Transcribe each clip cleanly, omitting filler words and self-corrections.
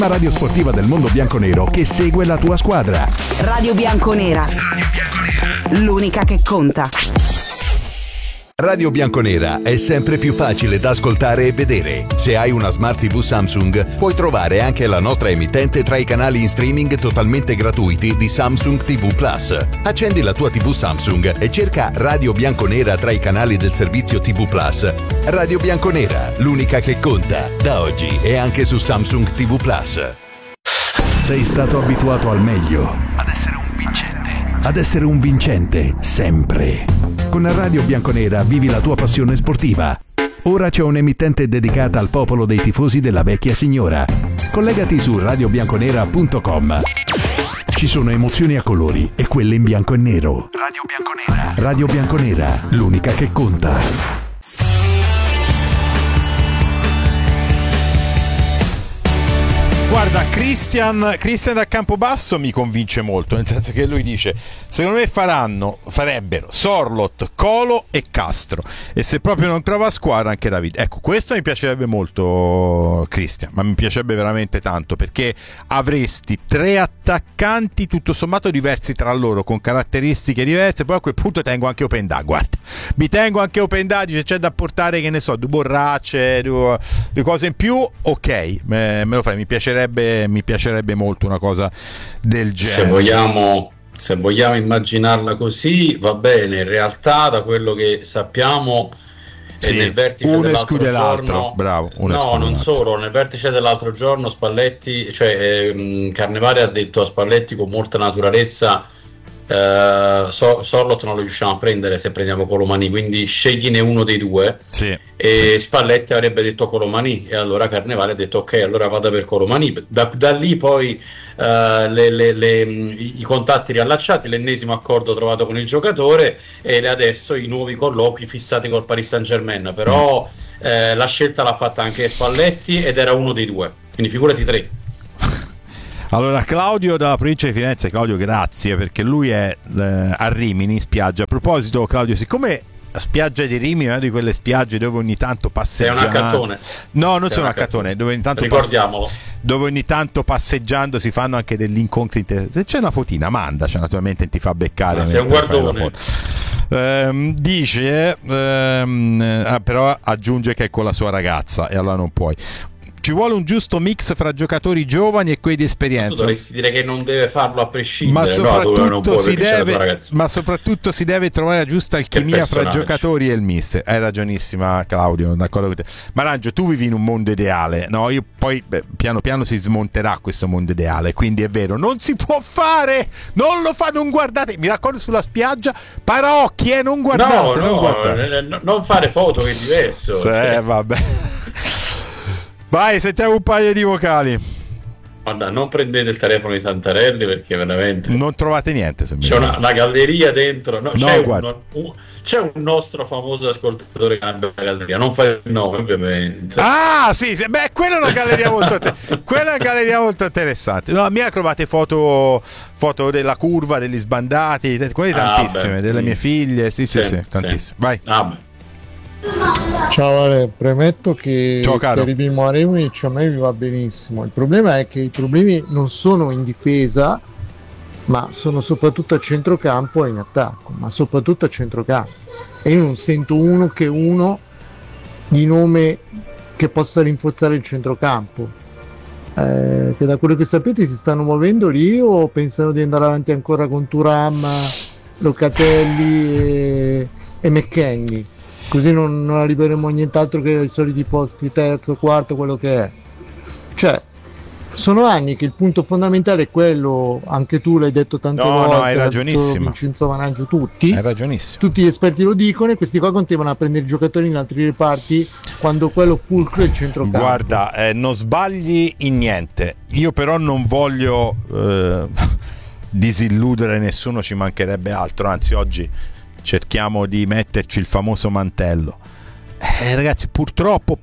la radio sportiva del mondo bianconero che segue la tua squadra. Radio Bianconera, l'unica che conta. Radio Bianconera è sempre più facile da ascoltare e vedere. Se hai una Smart TV Samsung, puoi trovare anche la nostra emittente tra i canali in streaming totalmente gratuiti di Samsung TV Plus. Accendi la tua TV Samsung e cerca Radio Bianconera tra i canali del servizio TV Plus. Radio Bianconera, l'unica che conta. Da oggi è anche su Samsung TV Plus. Sei stato abituato al meglio, ad essere un vincente, sempre. Con Radio Bianconera vivi la tua passione sportiva. Ora c'è un'emittente dedicata al popolo dei tifosi della vecchia signora. Collegati su radiobianconera.com. Ci sono emozioni a colori e quelle in bianco e nero. Radio Bianconera, l'unica che conta. Guarda, Christian da Campobasso mi convince molto, nel senso che lui dice: secondo me farebbero Sorloth, Colo e Castro, e se proprio non trova squadra anche David. Ecco, questo mi piacerebbe molto, Christian, ma mi piacerebbe veramente tanto, perché avresti 3 attaccanti tutto sommato diversi tra loro, con caratteristiche diverse. Poi a quel punto tengo anche Openda, guarda, mi tengo anche Openda, dice c'è da portare, che ne so, 2 borracce, 2 cose in più, ok, me lo fai, mi piacerebbe molto una cosa del genere. Se vogliamo immaginarla così, va bene. In realtà, da quello che sappiamo, sì, nel vertice uno dell'altro esclude giorno, l'altro, bravo. No, non solo, nel vertice dell'altro giorno Spalletti, Carnevale ha detto a Spalletti con molta naturalezza: Sorloth non lo riusciamo a prendere se prendiamo Colomani, quindi scegliene uno dei due. Sì, e sì. Spalletti avrebbe detto Colomani, e allora Carnevale ha detto ok, allora vada per Colomani. Da lì poi i contatti riallacciati, l'ennesimo accordo trovato con il giocatore, e adesso i nuovi colloqui fissati col Paris Saint-Germain. Però la scelta l'ha fatta anche Spalletti ed era uno dei due, quindi figurati 3. Allora, Claudio dalla provincia di Firenze. Claudio, grazie, perché lui è a Rimini, in spiaggia. A proposito, Claudio, siccome la spiaggia di Rimini è una di quelle spiagge dove ogni tanto passeggiando... È un accattone. No, non sono un accattone, dove ogni tanto ricordiamolo. Dove ogni tanto passeggiando si fanno anche degli incontri interessanti. Se c'è una fotina, mandaci, naturalmente ti fa beccare. Sei un guardone. Dice però aggiunge che è con la sua ragazza, e allora non puoi. Ci vuole un giusto mix fra giocatori giovani e quelli di esperienza. Tu dovresti dire che non deve farlo a prescindere, ma soprattutto si deve trovare la giusta alchimia fra giocatori e il mister. Hai ragionissima, Claudio, d'accordo con te. Marangio, tu vivi in un mondo ideale, no? Io poi piano piano si smonterà questo mondo ideale, quindi è vero, non si può fare, non lo fa, non guardate, mi racconto sulla spiaggia, paraocchi, non guardate, non fare foto, che è diverso. Vabbè. Vai, sentiamo un paio di vocali. Guarda, non prendete il telefono di Santarelli, perché veramente non trovate niente. C'è una galleria dentro. C'è un nostro famoso ascoltatore che ha una galleria. Non fare il nome, ovviamente. Ah, sì, beh, quella è una galleria molto interessante. No, mi ha trovate foto della curva, degli sbandati, quelle tantissime, delle mie figlie. Sì, tantissime. Vai. Ciao Ale, premetto che per il Mimo Aremic a me mi va benissimo. Il problema è che i problemi non sono in difesa, ma sono soprattutto a centrocampo e in attacco, ma soprattutto a centrocampo. E io non sento uno di nome che possa rinforzare il centrocampo. Che da quello che sapete si stanno muovendo lì, o pensano di andare avanti ancora con Thuram, Locatelli e McKennie? Così non arriveremo a nient'altro che ai soliti posti terzo, quarto, quello che è. Cioè, sono anni che il punto fondamentale è quello, anche tu l'hai detto tante volte. No, hai ragionissimo. Vincenzo Marangio, tutti. Hai ragionissimo. Tutti gli esperti lo dicono, e questi qua continuano a prendere giocatori in altri reparti, quando quello fulcro è il centrocampo. Guarda, non sbagli in niente. Io però non voglio disilludere nessuno, ci mancherebbe altro, anzi oggi cerchiamo di metterci il famoso mantello. Ragazzi, purtroppo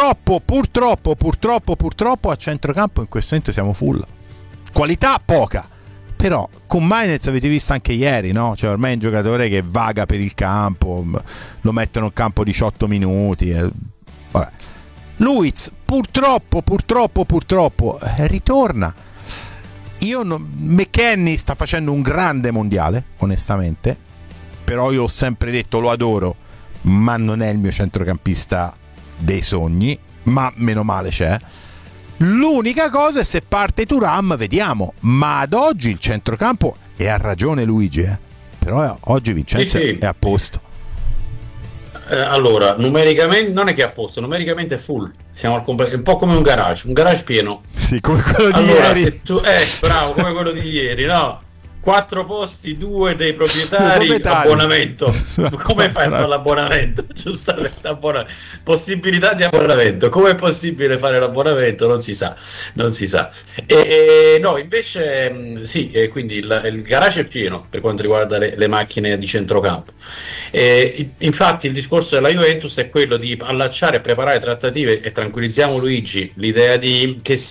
a centrocampo in questo momento siamo full. Qualità poca, però con Mainz avete visto anche ieri, no? Cioè ormai è un giocatore che vaga per il campo, lo mettono in campo 18 minuti, vabbè. Luiz purtroppo ritorna. McKennie sta facendo un grande mondiale, onestamente, però io ho sempre detto lo adoro, ma non è il mio centrocampista dei sogni, ma meno male c'è. L'unica cosa è se parte Thuram, vediamo, ma ad oggi il centrocampo, e ha ragione Luigi, però oggi Vincenzo sì. È a posto. Allora, numericamente non è che è a posto, numericamente è full. Siamo al è un po' come un garage pieno. Sì, come quello di ieri. Se tu, bravo, come quello di ieri, no? 4 posti, 2 dei proprietari, abbonamento. Come fai a fare l'abbonamento? Giustamente, possibilità di abbonamento. Come è possibile fare l'abbonamento? Non si sa. No, invece sì, quindi il garage è pieno per quanto riguarda le macchine di centrocampo. Infatti il discorso della Juventus è quello di allacciare e preparare trattative, e tranquillizziamo Luigi, l'idea di che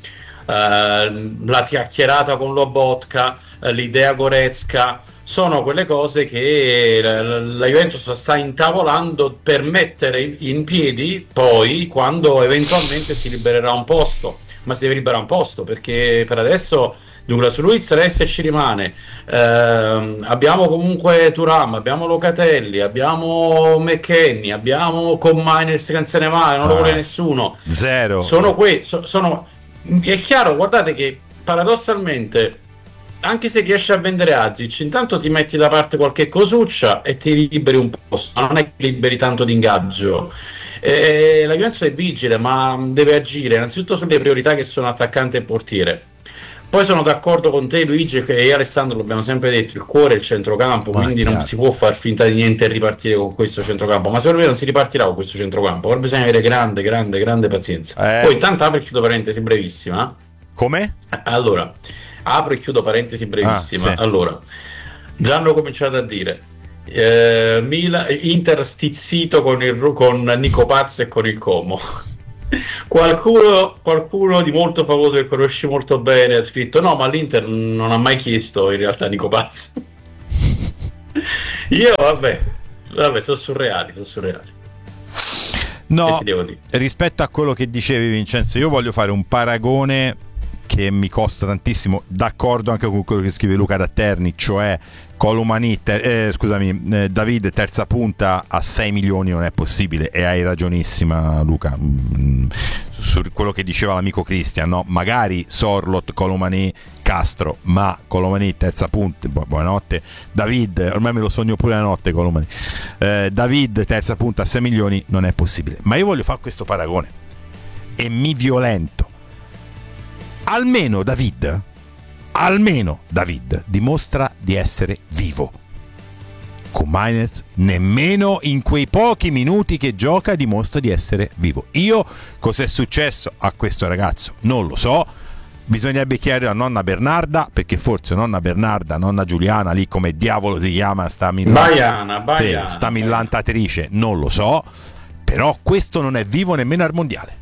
la chiacchierata con Lobotka, l'idea Goretzka, sono quelle cose che la Juventus sta intavolando per mettere in piedi poi quando eventualmente si libererà un posto. Ma si deve liberare un posto, perché per adesso Douglas Luiz resta e ci rimane. Abbiamo comunque Thuram, abbiamo Locatelli, abbiamo McKennie, abbiamo Cominers che non se ne va, non lo vuole nessuno. Zero. È chiaro, guardate che paradossalmente, anche se riesci a vendere Azic, intanto ti metti da parte qualche cosuccia e ti liberi un posto, non è che liberi tanto di ingaggio. La Juventus è vigile, ma deve agire innanzitutto sulle priorità che sono attaccante e portiere. Poi sono d'accordo con te Luigi, che io e Alessandro l'abbiamo sempre detto, il cuore è il centrocampo, quindi non si può far finta di niente e ripartire con questo centrocampo, ma secondo me non si ripartirà con questo centrocampo, però bisogna avere grande pazienza. Poi intanto apro e chiudo parentesi brevissima. Come? Allora, apro e chiudo parentesi brevissima. Sì. Allora, già hanno cominciato a dire Inter stizzito con Nico Paz e con il Como. Qualcuno di molto famoso che conosci molto bene ha scritto no, ma l'Inter non ha mai chiesto in realtà Nico Paz. Io vabbè, sono surreali. No, rispetto a quello che dicevi Vincenzo, io voglio fare un paragone che mi costa tantissimo, d'accordo anche con quello che scrive Luca Datterni, cioè David terza punta a 6 milioni non è possibile, e hai ragionissima Luca su quello che diceva l'amico Cristian, no? Magari Sorloth, Colomani, Castro, ma Colomani terza punta, buonanotte David, ormai me lo sogno pure la notte Colomani, David terza punta a 6 milioni non è possibile, ma io voglio fare questo paragone e mi violento. Almeno David dimostra di essere vivo. Con Miners nemmeno in quei pochi minuti che gioca dimostra di essere vivo. Io cos'è successo a questo ragazzo non lo so, bisognerebbe chiedere a nonna Bernarda, perché forse nonna Bernarda, nonna Giuliana, lì come diavolo si chiama sta millantatrice, non lo so, però questo non è vivo nemmeno al mondiale.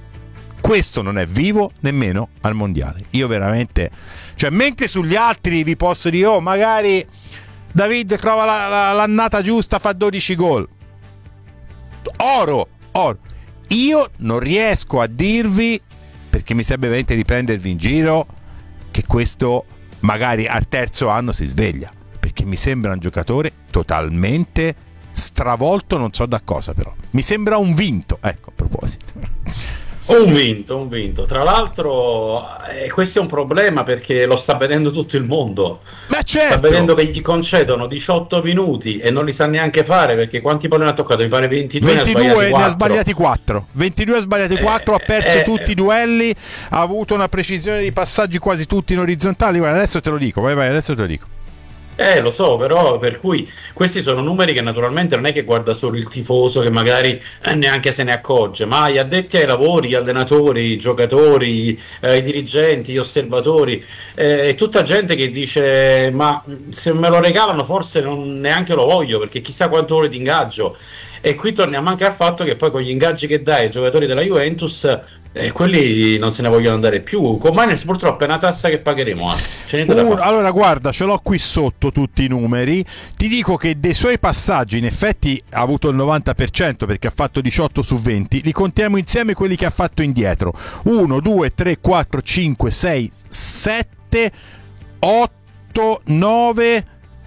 Io veramente, cioè, mentre sugli altri vi posso dire magari David trova l'annata giusta, fa 12 gol, oro, io non riesco a dirvi, perché mi serve veramente di prendervi in giro, che questo magari al terzo anno si sveglia, perché mi sembra un giocatore totalmente stravolto, non so da cosa, però mi sembra un vinto, ecco, a proposito. Un vinto. Tra l'altro questo è un problema, perché lo sta vedendo tutto il mondo. Ma certo! Sta vedendo che gli concedono 18 minuti e non li sa neanche fare, perché quanti palloni ha toccato? Mi pare 22 ne ha sbagliati 4. 22 ha sbagliati 4, ha perso tutti i duelli, ha avuto una precisione di passaggi quasi tutti in orizzontali. Guarda, adesso te lo dico, adesso te lo dico. Lo so, però per cui questi sono numeri che naturalmente non è che guarda solo il tifoso, che magari neanche se ne accorge, ma gli addetti ai lavori, gli allenatori, i giocatori, i dirigenti, gli osservatori, tutta gente che dice ma se me lo regalano forse non neanche lo voglio, perché chissà quanto ore di ingaggio. E qui torniamo anche al fatto che poi con gli ingaggi che dai ai giocatori della Juventus, quelli non se ne vogliono andare più. Con Miners purtroppo è una tassa che pagheremo. Allora guarda, ce l'ho qui sotto tutti i numeri. Ti dico che dei suoi passaggi in effetti ha avuto il 90% perché ha fatto 18 su 20. Li contiamo insieme quelli che ha fatto indietro: 1, 2, 3, 4, 5, 6, 7, 8, 9,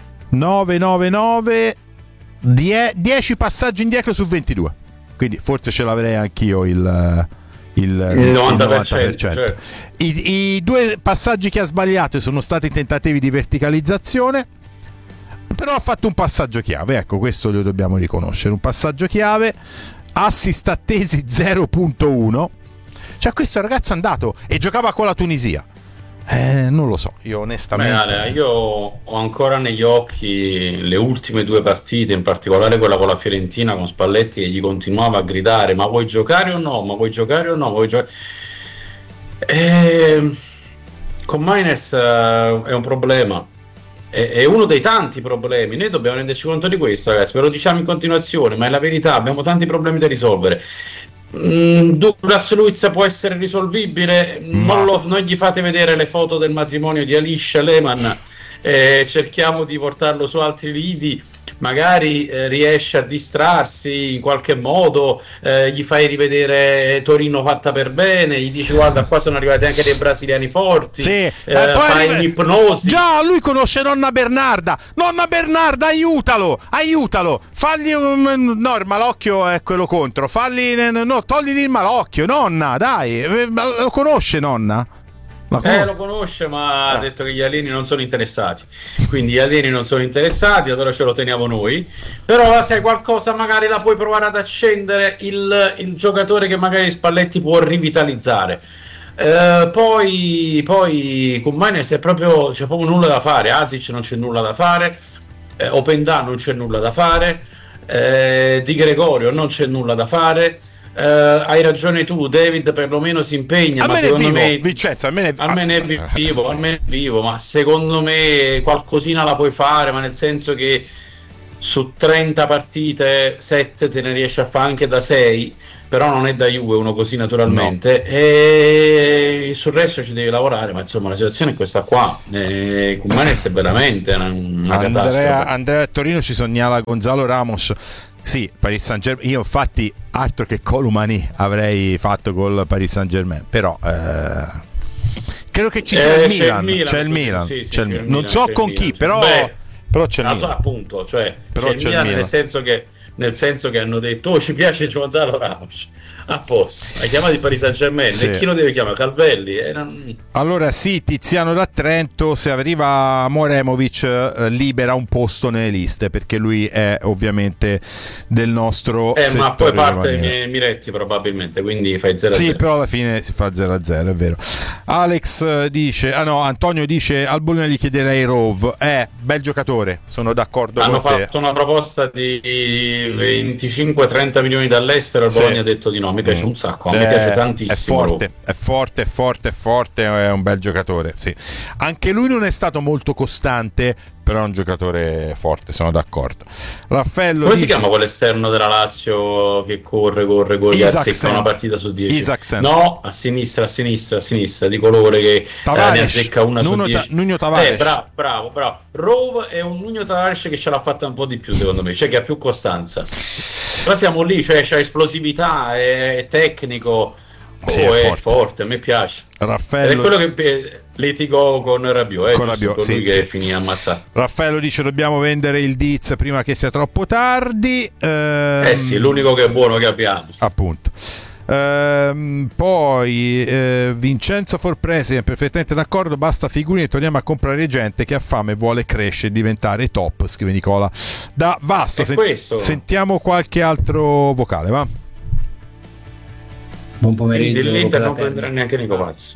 10 passaggi indietro su 22. Quindi forse ce l'avrei anch'io il 90%. Certo. I 2 passaggi che ha sbagliato sono stati tentativi di verticalizzazione, però ha fatto un passaggio chiave, ecco, questo lo dobbiamo riconoscere, un passaggio chiave. Assist attesi 0.1, cioè questo ragazzo è andato e giocava con la Tunisia. Non lo so, io onestamente io ho ancora negli occhi le ultime 2 partite, in particolare quella con la Fiorentina, con Spalletti che gli continuava a gridare: ma vuoi giocare o no? Ma vuoi giocare o no? Con Miners è un problema, è uno dei tanti problemi. Noi dobbiamo renderci conto di questo, ragazzi, ve lo diciamo in continuazione, ma è la verità, abbiamo tanti problemi da risolvere. Douglas Luiz può essere risolvibile, non gli fate vedere le foto del matrimonio di Alisha Lehmann, cerchiamo di portarlo su altri lidi, magari riesce a distrarsi in qualche modo, gli fai rivedere Torino fatta per bene, gli dici guarda qua sono arrivati anche dei brasiliani forti, sì. Fai un'ipnosi. Già, lui conosce nonna Bernarda, aiutalo, fagli no, il malocchio è quello contro, togli il malocchio, nonna, dai, lo conosce nonna? Lo conosce, ma ha detto che gli alieni non sono interessati, quindi gli alieni non sono interessati, allora ce lo teniamo noi. Però sai, qualcosa magari la puoi provare ad accendere, il giocatore che magari Spalletti può rivitalizzare. Poi con Miners c'è proprio nulla da fare. Asic non c'è nulla da fare, Openda non c'è nulla da fare, Di Gregorio non c'è nulla da fare. Hai ragione tu, David perlomeno si impegna, ma secondo me Vincenzo, almeno è vivo, ma secondo me qualcosina la puoi fare, ma nel senso che su 30 partite 7 te ne riesci a fare anche da 6, però non è da Juve uno così naturalmente, no. E sul resto ci devi lavorare, ma insomma la situazione è questa qua. Con Manes è veramente una catastrofe. Andrea Torino ci segnala Gonzalo Ramos. Sì, Paris Saint-Germain. Io infatti altro che Colomani avrei fatto col Paris Saint-Germain, però credo che ci sia il Milan. Non so con chi, però c'è il Milan. Appunto, cioè c'è il Milan, nel senso che hanno detto ci piace Gonzalo Ramos, a posto, hai chiamato il Paris Saint-Germain, sì. E chi lo deve chiamare? Calvelli? Allora sì, Tiziano da Trento, se arriva Moremovic libera un posto nelle liste, perché lui è ovviamente del nostro ma poi parte Miretti probabilmente, quindi fai 0-0. Sì, però alla fine si fa 0-0, è vero. Alex dice, Antonio dice al Bologna gli chiederei Rove, bel giocatore, sono d'accordo hanno con te. Hanno fatto una proposta di 25-30 milioni dall'estero, il Bologna ha detto di no. Mi piace un sacco, mi piace tantissimo. È forte, è un bel giocatore, sì. Anche lui non è stato molto costante, però è un giocatore forte, sono d'accordo. Raffaello come si chiama quell'esterno della Lazio che corre e azzecca una partita su 10? Isaacsen. No, a sinistra di colore che ne azzecca una su 10. Nuno Tavares. Bravo. Rove è un Nuno Tavares che ce l'ha fatta un po' di più, secondo me, cioè che ha più costanza. Però siamo lì, cioè c'è esplosività, è tecnico, sì, è forte, a me piace. Raffaello... Ed è quello che litigò con Rabiot, con lui che finì ammazzato. Raffaello dice dobbiamo vendere il Diz prima che sia troppo tardi. Sì, l'unico che è buono che abbiamo. Appunto. Poi Vincenzo Forpresi è perfettamente d'accordo, basta figurine, torniamo a comprare gente che ha fame e vuole crescere e diventare top, scrive Nicola da Vasto. Sentiamo qualche altro vocale, va? Buon pomeriggio. L'Inter non prenderà neanche Nico Pazzi.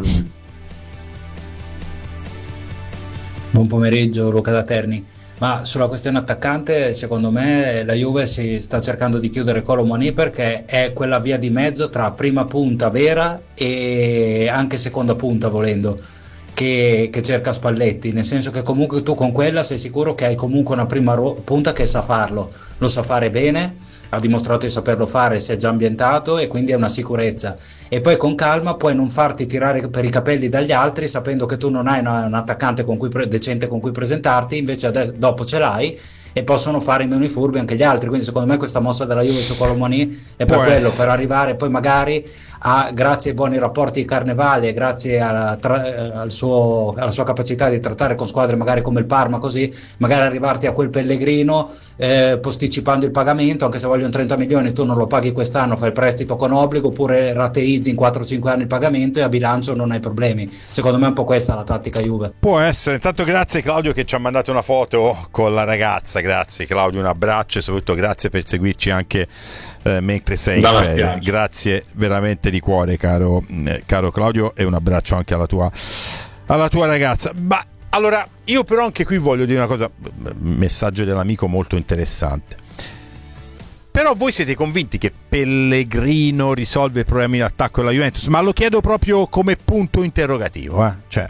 Buon pomeriggio Luca da Terni. Ma sulla questione attaccante, secondo me la Juve si sta cercando di chiudere Colomani, perché è quella via di mezzo tra prima punta vera e anche seconda punta, volendo, che cerca Spalletti, nel senso che comunque tu con quella sei sicuro che hai comunque una prima punta che sa farlo, lo sa fare bene, ha dimostrato di saperlo fare, si è già ambientato e quindi è una sicurezza. E poi con calma puoi non farti tirare per i capelli dagli altri sapendo che tu non hai un attaccante decente con cui presentarti, invece dopo ce l'hai e possono fare meno i furbi anche gli altri. Quindi secondo me questa mossa della Juve su Colomoni è per quello, per arrivare poi magari grazie ai buoni rapporti di Carnevale e grazie alla sua capacità di trattare con squadre magari come il Parma, così magari arrivarti a quel Pellegrino posticipando il pagamento, anche se vogliono 30 milioni tu non lo paghi quest'anno, fai il prestito con obbligo oppure rateizzi in 4-5 anni il pagamento e a bilancio non hai problemi. Secondo me è un po' questa la tattica Juve. Può essere. Intanto grazie Claudio che ci ha mandato una foto con la ragazza, grazie Claudio, un abbraccio e soprattutto grazie per seguirci anche mentre sei in ferie. Grazie veramente di cuore caro Claudio, e un abbraccio anche alla tua ragazza. Ma allora io però anche qui voglio dire una cosa, messaggio dell'amico molto interessante. Però voi siete convinti che Pellegrino risolve i problemi in attacco della Juventus? Ma lo chiedo proprio come punto interrogativo, cioè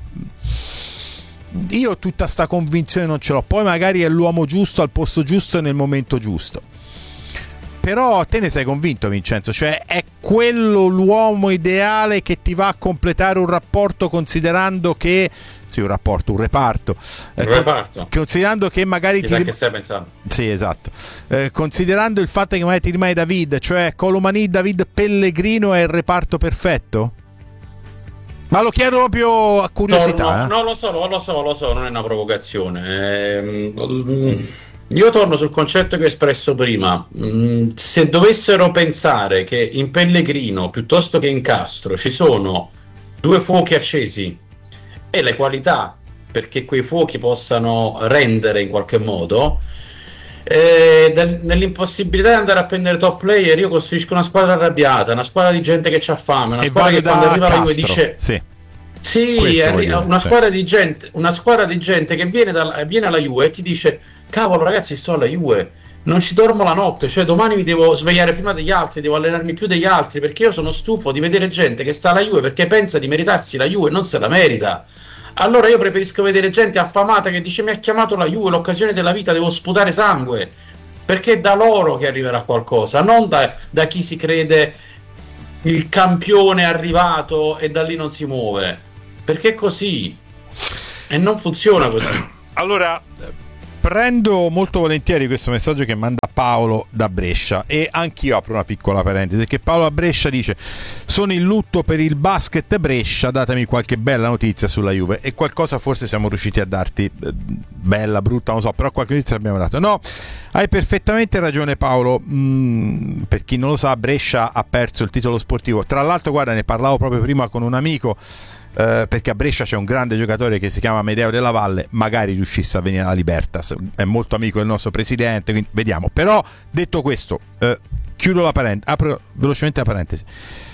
io tutta sta convinzione non ce l'ho. Poi magari è l'uomo giusto al posto giusto nel momento giusto. Però te ne sei convinto, Vincenzo? Cioè è quello l'uomo ideale che ti va a completare un rapporto, considerando che un reparto. Considerando che magari che stai pensando? Sì, esatto. Considerando il fatto che magari ti rimane David, cioè Colomani, David, Pellegrino è il reparto perfetto? Ma lo chiedo proprio a curiosità. No, lo so, non è una provocazione. Io torno sul concetto che ho espresso prima. Se dovessero pensare che in Pellegrino piuttosto che in Castro ci sono due fuochi accesi e le qualità perché quei fuochi possano rendere in qualche modo, nell'impossibilità di andare a prendere top player, io costruisco una squadra arrabbiata, una squadra di gente che c'ha fame, una squadra che quando arriva la Juve dice una squadra di gente che viene alla Juve e ti dice: cavolo ragazzi, sto alla Juve, non ci dormo la notte, cioè domani mi devo svegliare prima degli altri, devo allenarmi più degli altri, perché io sono stufo di vedere gente che sta alla Juve perché pensa di meritarsi la Juve e non se la merita. Allora io preferisco vedere gente affamata che dice: mi ha chiamato la Juve, l'occasione della vita, devo sputare sangue, perché è da loro che arriverà qualcosa, non da chi si crede il campione arrivato e da lì non si muove, perché è così e non funziona così. Allora prendo molto volentieri questo messaggio che manda Paolo da Brescia, e anch'io apro una piccola parentesi, perché Paolo da Brescia dice: sono in lutto per il basket Brescia, datemi qualche bella notizia sulla Juve. E qualcosa forse siamo riusciti a darti, bella, brutta, non so, però qualche notizia abbiamo dato. No, hai perfettamente ragione Paolo. Per chi non lo sa, Brescia ha perso il titolo sportivo. Tra l'altro, guarda, ne parlavo proprio prima con un amico, perché a Brescia c'è un grande giocatore che si chiama Amedeo Della Valle, magari riuscisse a venire alla Libertas, è molto amico del nostro presidente, quindi vediamo. Però detto questo, chiudo la parentesi, apro velocemente la parentesi.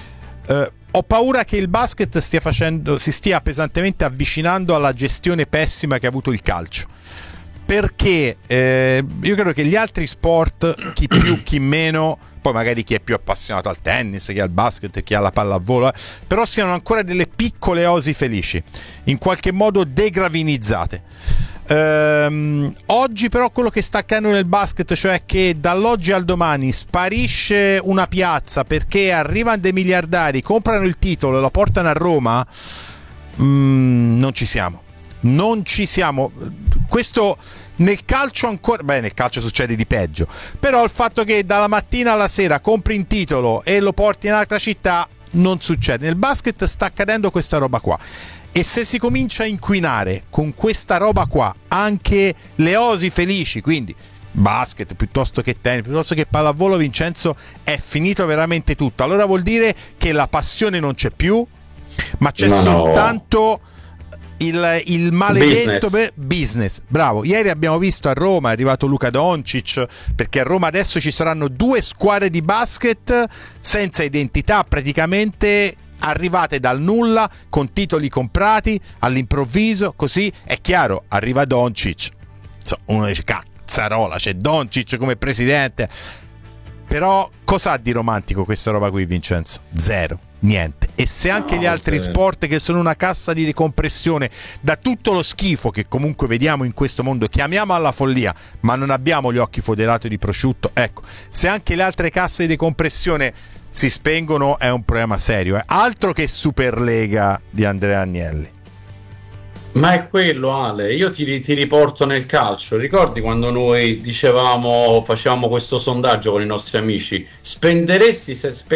Ho paura che il basket si stia pesantemente avvicinando alla gestione pessima che ha avuto il calcio, perché io credo che gli altri sport, chi più chi meno, poi magari chi è più appassionato al tennis, chi al basket, chi alla pallavolo, però siano ancora delle piccole osi felici, in qualche modo degravinizzate. Oggi però quello che sta accadendo nel basket, cioè che dall'oggi al domani sparisce una piazza perché arrivano dei miliardari, comprano il titolo e lo portano a Roma, non ci siamo. Questo nel calcio ancora, nel calcio succede di peggio, però il fatto che dalla mattina alla sera compri un titolo e lo porti in un'altra città non succede. Nel basket sta accadendo questa roba qua, e se si comincia a inquinare con questa roba qua anche le osi felici, quindi basket piuttosto che tennis, piuttosto che pallavolo, Vincenzo, è finito veramente tutto. Allora vuol dire che la passione non c'è più, ma c'è soltanto il maledetto business. Bravo. Ieri abbiamo visto a Roma è arrivato Luka Doncic, perché a Roma adesso ci saranno 2 squadre di basket senza identità, praticamente arrivate dal nulla, con titoli comprati all'improvviso, così è chiaro, arriva Doncic, uno dice cazzarola, c'è Doncic come presidente, però cosa ha di romantico questa roba qui, Vincenzo? Zero, niente. E se anche gli altri sport, che sono una cassa di decompressione da tutto lo schifo che comunque vediamo in questo mondo, chiamiamo alla follia, ma non abbiamo gli occhi foderati di prosciutto, ecco, se anche le altre casse di decompressione si spengono è un problema serio, altro che Superlega di Andrea Agnelli. Ma è quello, Ale, io ti riporto nel calcio. Ricordi quando noi facevamo questo sondaggio con i nostri amici, spendereste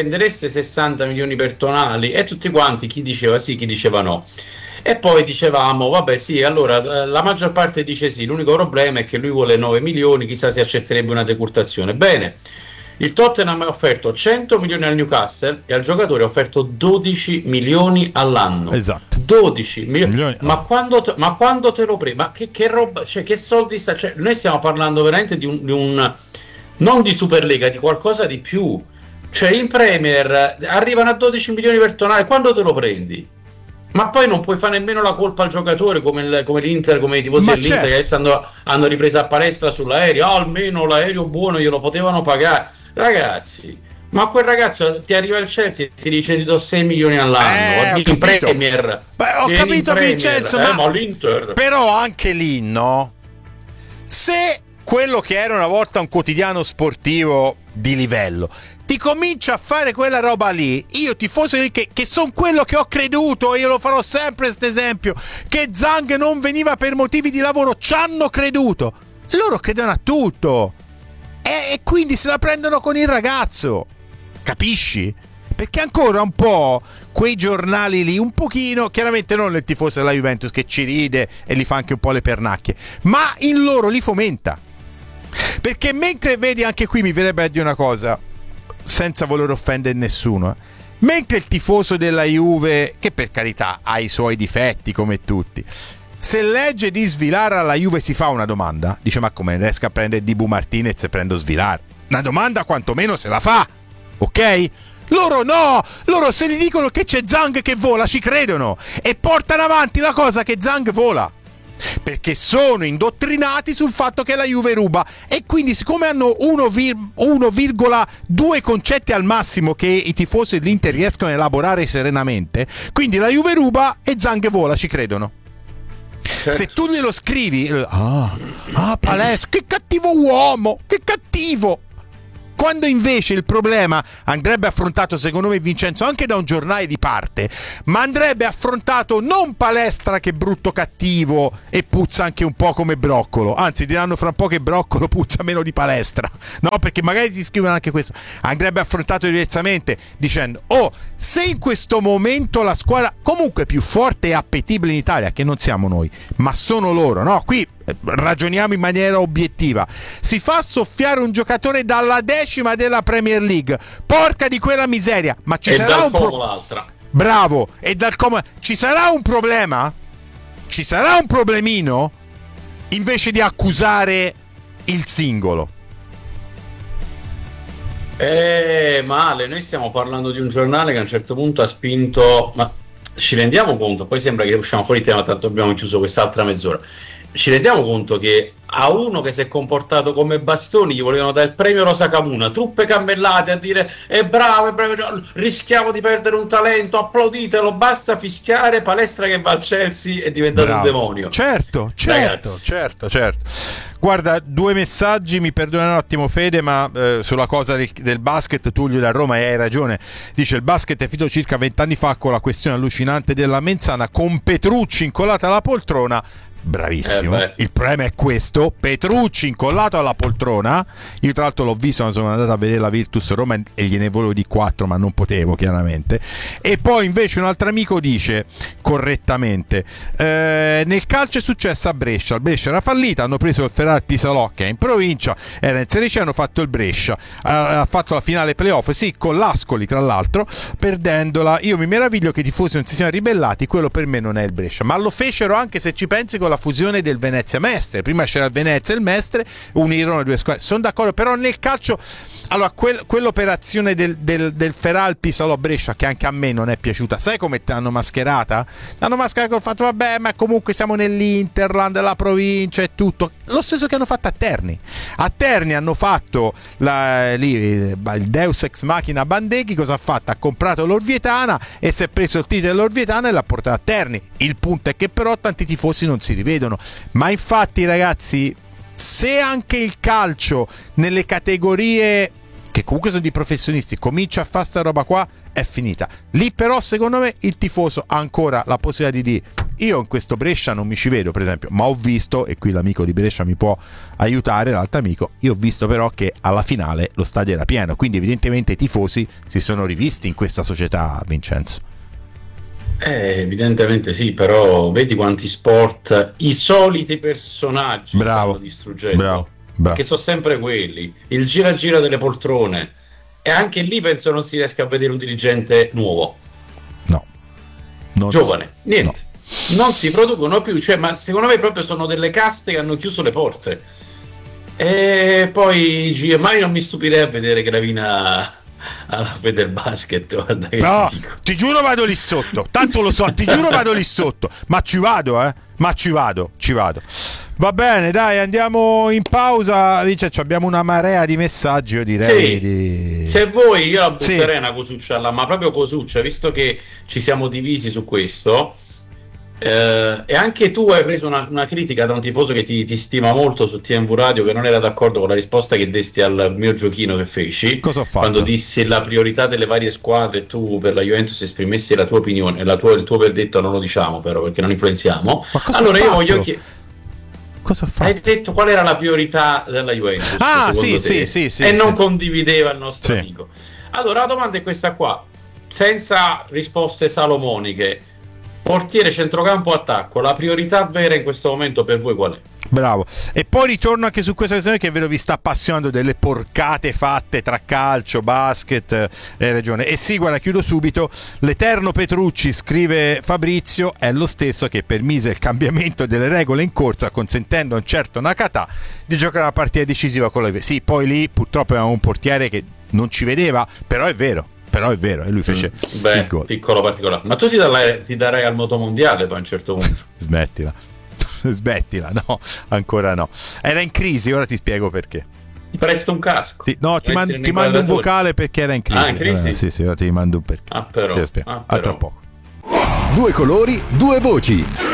60 milioni per Tonali? E tutti quanti, chi diceva sì, chi diceva no. E poi dicevamo, vabbè sì, allora la maggior parte dice sì, l'unico problema è che lui vuole 9 milioni, chissà se accetterebbe una decurtazione. Bene, il Tottenham ha offerto 100 milioni al Newcastle e al giocatore ha offerto 12 milioni all'anno. Esatto. 12 milioni. Ma quando te lo prendi? Ma che roba, cioè che soldi sta? Cioè, noi stiamo parlando veramente di un non di Superlega, di qualcosa di più. Cioè in Premier arrivano a 12 milioni per Tonali, quando te lo prendi? Ma poi non puoi fare nemmeno la colpa al giocatore come l'Inter, come i tifosi dell'Inter che adesso hanno ripreso a palestra sull'aereo. Almeno l'aereo buono glielo potevano pagare. Ragazzi, ma quel ragazzo ti arriva il Chelsea e ti dice ti do 6 milioni all'anno in Premier. Beh, ho capito Vincenzo, ma l'Inter. Però anche lì, no? Se quello che era una volta un quotidiano sportivo di livello ti comincia a fare quella roba lì, io tifoso che sono quello che ho creduto, io lo farò sempre questo esempio, che Zhang non veniva per motivi di lavoro, ci hanno creduto, loro credono a tutto e quindi se la prendono con il ragazzo, capisci? Perché ancora un po' quei giornali lì, un pochino, chiaramente non il tifoso della Juventus che ci ride e li fa anche un po' le pernacchie, ma in loro li fomenta. Perché mentre vedi, anche qui mi verrebbe a dire una cosa, senza voler offendere nessuno, mentre il tifoso della Juve, che per carità ha i suoi difetti come tutti, se legge di Svilar alla Juve si fa una domanda, dice ma come riesco a prendere Dibu Martinez e prendo Svilar? Una domanda quantomeno se la fa, ok? Loro no, loro se gli dicono che c'è Zhang che vola ci credono e portano avanti la cosa che Zhang vola, perché sono indottrinati sul fatto che la Juve ruba e quindi siccome hanno 1,2 concetti al massimo che i tifosi dell'Inter riescono a elaborare serenamente, quindi la Juve ruba e Zhang vola, ci credono. Certo. Se tu glielo scrivi Palestra, che cattivo uomo, che cattivo, quando invece il problema andrebbe affrontato, secondo me Vincenzo, anche da un giornale di parte, ma andrebbe affrontato non Palestra che brutto cattivo e puzza anche un po' come Broccolo, anzi diranno fra un po' che Broccolo puzza meno di Palestra, no? Perché magari ti scrivono anche questo. Andrebbe affrontato diversamente dicendo se in questo momento la squadra comunque più forte e appetibile in Italia, che non siamo noi ma sono loro, no? Qui ragioniamo in maniera obiettiva, si fa soffiare un giocatore dalla 10ª della Premier League, porca di quella miseria, ma ci sarà un l'altra. Bravo, e dal Como ci sarà un problema? Ci sarà un problemino? Invece di accusare il singolo. Male, noi stiamo parlando di un giornale che a un certo punto ha spinto, ma ci rendiamo conto, poi sembra che usciamo fuori tema, tanto abbiamo chiuso quest'altra mezz'ora. Ci rendiamo conto che a uno che si è comportato come bastoni gli volevano dare il premio Rosa Camuna, truppe cammellate a dire è bravo, rischiamo di perdere un talento, applauditelo, basta fischiare, Palestra che va al Chelsea è diventato un demonio. Certo. Guarda, 2 messaggi, mi perdona un attimo Fede, ma sulla cosa del basket, Tullio da Roma, e hai ragione, dice il basket è finito circa 20 anni fa con la questione allucinante della Menzana con Petrucci incollata alla poltrona. Bravissimo, il problema è questo, Petrucci incollato alla poltrona, io tra l'altro l'ho visto, sono andato a vedere la Virtus Roma e gliene volevo di 4 ma non potevo chiaramente. E poi invece un altro amico dice correttamente nel calcio è successo a Brescia, il Brescia era fallita, hanno preso il Ferrari Pisalò che è in provincia, era in Serie C, hanno fatto il Brescia, ha fatto la finale playoff, sì, con l'Ascoli tra l'altro, perdendola. Io mi meraviglio che i tifosi non si siano ribellati, quello per me non è il Brescia, ma lo fecero anche, se ci pensi, con la la fusione del Venezia Mestre. Prima c'era il Venezia e il Mestre, unirono le due squadre. Sono d'accordo, però nel calcio, allora quell'operazione del Feralpi Salò Brescia, che anche a me non è piaciuta, sai come ti hanno mascherata? L'hanno mascherata col fatto, vabbè, ma comunque siamo nell'Interland, la provincia e tutto. Lo stesso che hanno fatto a Terni. A Terni hanno fatto il Deus Ex Machina Bandeghi. Cosa ha fatto? Ha comprato l'Orvietana e si è preso il titolo dell'Orvietana e l'ha portato a Terni. Il punto è che però tanti tifosi non si rivedono. Ma infatti, ragazzi, se anche il calcio nelle categorie che comunque sono di professionisti comincia a fare sta roba qua, è finita. Lì però secondo me il tifoso ha ancora la possibilità di dire: io in questo Brescia non mi ci vedo, per esempio, ma ho visto, e qui l'amico di Brescia mi può aiutare, l'altro amico, io ho visto però che alla finale lo stadio era pieno, quindi evidentemente i tifosi si sono rivisti in questa società, Vincenzo. Evidentemente sì, però vedi quanti sport i soliti personaggi stanno distruggendo, che sono sempre quelli, il gira delle poltrone, e anche lì penso non si riesca a vedere un dirigente nuovo, giovane, niente, non si producono più, cioè, ma secondo me proprio sono delle caste che hanno chiuso le porte. E poi mai non mi stupirei a vedere Gravina alla Federbasket, guarda che no, ti giuro vado lì sotto, tanto lo so, ti giuro vado lì sotto, ma ci vado, ci vado. Va bene, dai, andiamo in pausa. Vincenzo, abbiamo una marea di messaggi, io direi. Sì. Se vuoi io la butterei una cosuccia là, ma proprio cosuccia, visto che ci siamo divisi su questo. E anche tu hai preso una critica da un tifoso che ti stima molto su TMV Radio, che non era d'accordo con la risposta che desti al mio giochino che feci. Cosa ho fatto? Quando dissi la priorità delle varie squadre e tu per la Juventus esprimessi la tua opinione, il tuo verdetto non lo diciamo però perché non influenziamo. Allora io voglio chiedere, cosa ho fatto? Hai detto qual era la priorità della Juventus? Sì, e non condivideva il nostro amico. Allora la domanda è questa qua, senza risposte salomoniche. Portiere, centrocampo, attacco, la priorità vera in questo momento per voi qual è? Bravo. E poi ritorno anche su questa questione che vedo vi sta appassionando delle porcate fatte tra calcio, basket e regione. E sì, guarda, chiudo subito. L'eterno Petrucci, scrive Fabrizio, è lo stesso che permise il cambiamento delle regole in corsa, consentendo a un certo Nakata di giocare una partita decisiva con la Juve. Sì, poi lì purtroppo avevamo un portiere che non ci vedeva, però è vero, e lui fece il gol. Piccolo particolare. Ma tu ti darai al motomondiale poi a un certo punto? Smettila, no, ancora no. Era in crisi, ora ti spiego perché. Ti presto un casco. Ti mando un vocale perché era in crisi. Ah, in crisi? Sì, ora ti mando un perché. Però. A tra poco. Due colori, due voci.